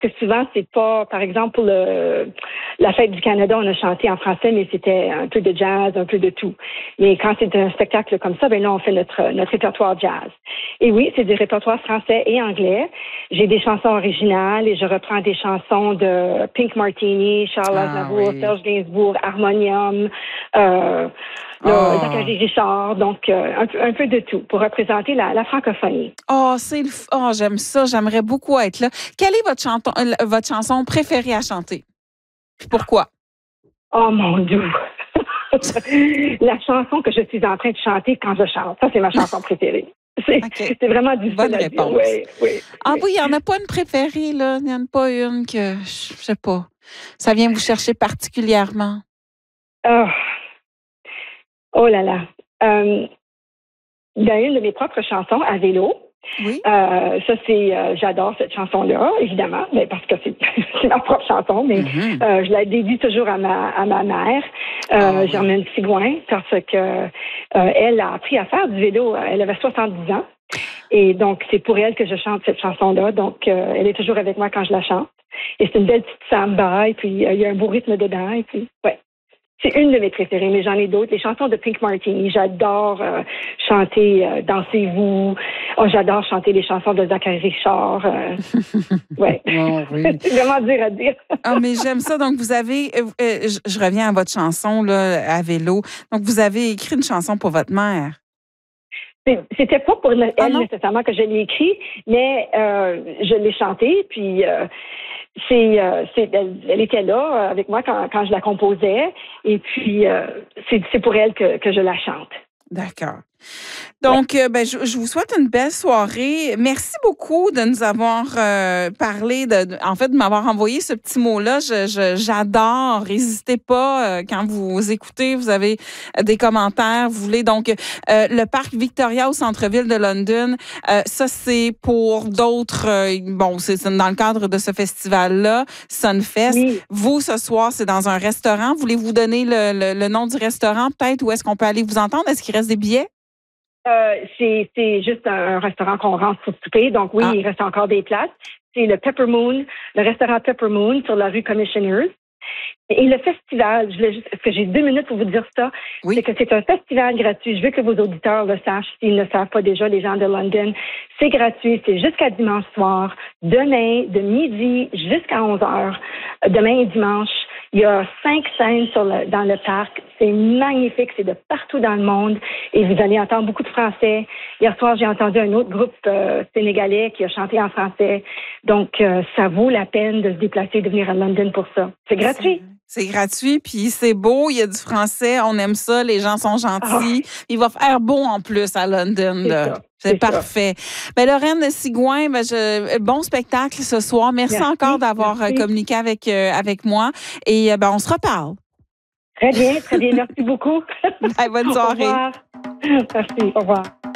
que souvent, c'est pas, par exemple, pour la Fête du Canada, on a chanté en français, mais c'était un peu de jazz, un peu de tout. Mais quand c'est un spectacle comme ça, ben là, on fait notre répertoire jazz. Et oui, c'est du répertoire français et anglais. J'ai des chansons originales et je reprends des chansons de Pink Martini, Charles Aznavour, Serge Gainsbourg, Harmonium, Zachary Richard, donc un peu de tout pour représenter la francophonie. J'aime ça, j'aimerais beaucoup être là. Quelle est votre chanson préférée à chanter? Puis pourquoi? Oh mon Dieu! La chanson que je suis en train de chanter quand je chante, ça c'est ma chanson préférée. C'est vraiment difficile Bonne à réponse. dire. Oui. Oui, il n'y en a pas une préférée, là. Il n'y en a pas une que, je sais pas, ça vient vous chercher particulièrement. Oh là là. Dans une de mes propres chansons, À vélo. Oui. Ça, j'adore cette chanson-là, évidemment, mais parce que c'est ma propre chanson, mais je la dédie toujours à ma mère, Germaine Sigouin, parce que elle a appris à faire du vélo. Elle avait 70 ans. Et donc, c'est pour elle que je chante cette chanson-là. Donc, elle est toujours avec moi quand je la chante. Et c'est une belle petite samba, et puis il y a un beau rythme dedans, et puis, ouais. C'est une de mes préférées, mais j'en ai d'autres. Les chansons de Pink Martini, j'adore chanter Dansez-vous. J'adore chanter les chansons de Zachary Richard. Ouais. Oui. C'est vraiment dur à dire. Mais j'aime ça. Donc, vous avez, je reviens à votre chanson, là, À vélo. Donc, vous avez écrit une chanson pour votre mère. C'était pas pour elle nécessairement que je l'ai écrit, mais je l'ai chanté, puis elle était là avec moi quand je la composais, et puis c'est pour elle que je la chante. D'accord. Donc, je vous souhaite une belle soirée. Merci beaucoup de nous avoir parlé, de m'avoir envoyé ce petit mot-là. J'adore. N'hésitez pas quand vous écoutez, vous avez des commentaires, vous voulez. Donc, le parc Victoria au centre-ville de London, ça, c'est pour d'autres. C'est dans le cadre de ce festival-là, Sunfest. Oui. Vous, ce soir, c'est dans un restaurant. Voulez-vous donner le nom du restaurant, peut-être? Où est-ce qu'on peut aller vous entendre? Est-ce qu'il reste des billets? C'est juste un restaurant qu'on rentre pour souper. Donc oui, il reste encore des places. C'est le Pepper Moon, le restaurant Pepper Moon sur la rue Commissioners. Et le festival, parce que j'ai 2 minutes pour vous dire ça, c'est que c'est un festival gratuit. Je veux que vos auditeurs le sachent, s'ils ne le savent pas déjà, les gens de London. C'est gratuit, c'est jusqu'à dimanche soir, demain, de midi jusqu'à 11h, demain et dimanche. Il y a 5 scènes dans le parc. C'est magnifique, c'est de partout dans le monde. Et vous allez entendre beaucoup de Français. Hier soir, j'ai entendu un autre groupe sénégalais qui a chanté en français. Donc, ça vaut la peine de se déplacer et de venir à London pour ça. C'est gratuit. C'est gratuit, puis c'est beau, il y a du français, on aime ça, les gens sont gentils. Il va faire beau en plus à London. C'est parfait. Lorraine Sigouin, bon spectacle ce soir. Merci encore d'avoir communiqué avec moi. Et on se reparle. Très bien. Merci beaucoup. Bonne soirée. Au revoir. Merci, au revoir.